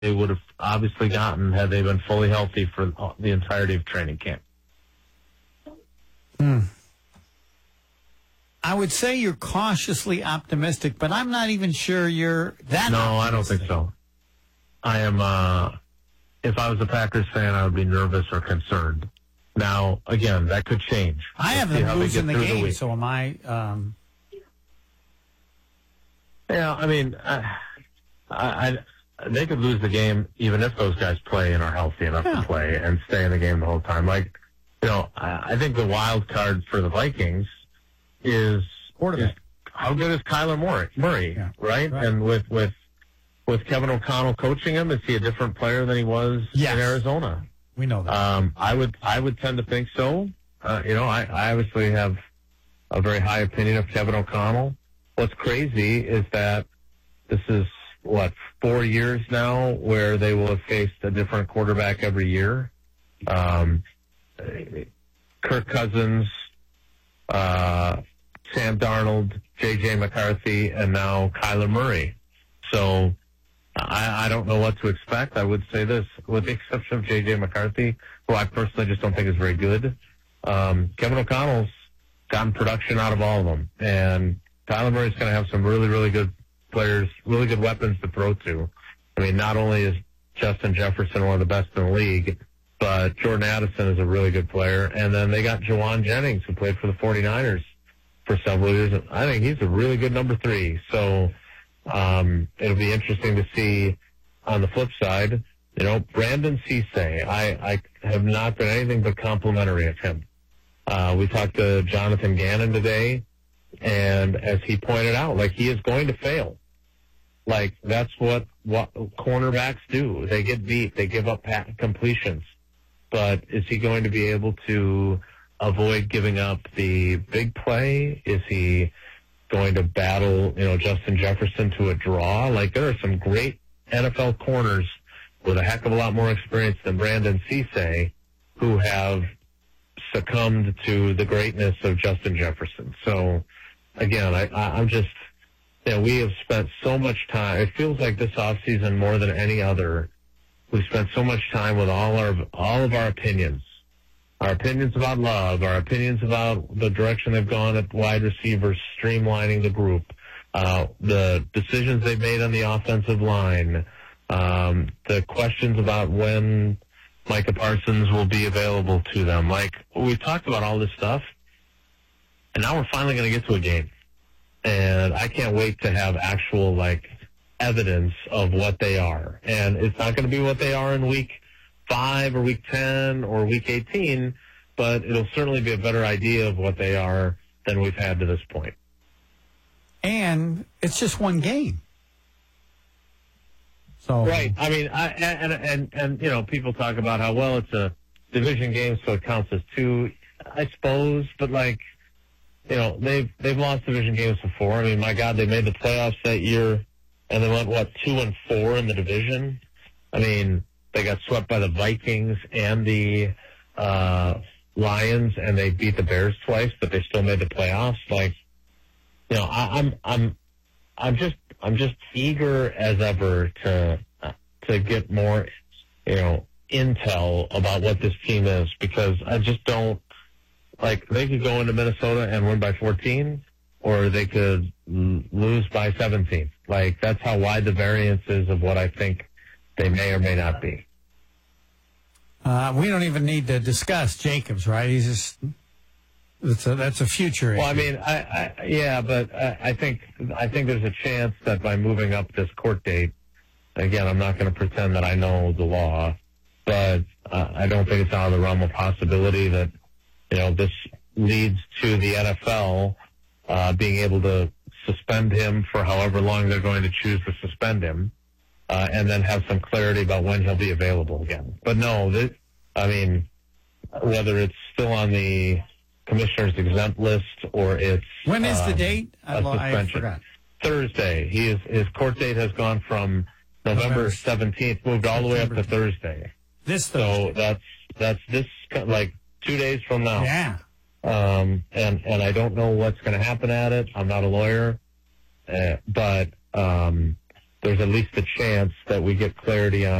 they would have obviously gotten had they been fully healthy for the entirety of training camp. I would say you're cautiously optimistic, but I'm not even sure you're that. No, optimistic. I don't think so. I am. If I was a Packers fan, I would be nervous or concerned. Now, again, that could change. I have them losing the game, so am I. Yeah, I mean, they could lose the game even if those guys play and are healthy enough to play and stay in the game the whole time. Like, I think the wild card for the Vikings is how good is Kyler Murray, right? And with Kevin O'Connell coaching him, is he a different player than he was in Arizona? We know that. I would tend to think so. I obviously have a very high opinion of Kevin O'Connell. What's crazy is that this is 4 years now where they will have faced a different quarterback every year. Kirk Cousins, Sam Darnold, J.J. McCarthy, and now Kyler Murray. So I don't know what to expect. I would say this, with the exception of J.J. McCarthy, who I personally just don't think is very good. Kevin O'Connell's gotten production out of all of them. And Kyler Murray's going to have some really, really good players, really good weapons to throw to. I mean, not only is Justin Jefferson one of the best in the league, but Jordan Addison is a really good player. And then they got Jawan Jennings, who played for the 49ers for several years. I think he's a really good number 3. So it'll be interesting to see on the flip side, Brandon Cisse. I have not been anything but complimentary of him. We talked to Jonathan Gannon today, and as he pointed out, he is going to fail. That's what cornerbacks do. They get beat. They give up completions. But is he going to be able to avoid giving up the big play? Is he going to battle, Justin Jefferson to a draw? There are some great NFL corners with a heck of a lot more experience than Brandon Cisse who have succumbed to the greatness of Justin Jefferson. So, again, I'm just, we have spent so much time. It feels like this offseason more than any other. We spent so much time with all of our opinions. Our opinions about Love, our opinions about the direction they've gone at wide receivers, streamlining the group, the decisions they've made on the offensive line, the questions about when Micah Parsons will be available to them. We've talked about all this stuff, and now we're finally going to get to a game. And I can't wait to have actual, evidence of what they are. And it's not going to be what they are in week 5 or week 10 or week 18, but it'll certainly be a better idea of what they are than we've had to this point. And it's just one game. So right. I mean, and people talk about how, it's a division game, so it counts as 2, I suppose, but they've lost division games before. I mean, my God, they made the playoffs that year and they went 2-4 in the division. I mean, they got swept by the Vikings and the Lions, and they beat the Bears twice, but they still made the playoffs. I'm just eager as ever to get more, intel about what this team is, because I just don't they could go into Minnesota and win by 14, or they could lose by 17. That's how wide the variance is of what I think they may or may not be. We don't even need to discuss Jacobs, right? He's just that's a future issue. Well, I mean, I think there's a chance that by moving up this court date, again, I'm not going to pretend that I know the law, but I don't think it's out of the realm of possibility that this leads to the NFL being able to suspend him for however long they're going to choose to suspend him, and then have some clarity about when he'll be available again. But no, whether it's still on the commissioner's exempt list or it's... When is the date? I forgot. Thursday. His court date has gone from November 17th, moved all the way up to Thursday. This Thursday. So that's this, 2 days from now. Yeah. And I don't know what's going to happen at it. I'm not a lawyer. But there's at least a chance that we get clarity on